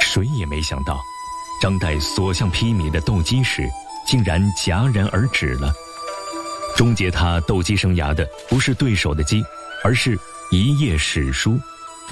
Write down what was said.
谁也没想到，张岱所向披靡的斗鸡时，竟然戛然而止了。终结他斗鸡生涯的不是对手的鸡，而是一页史书。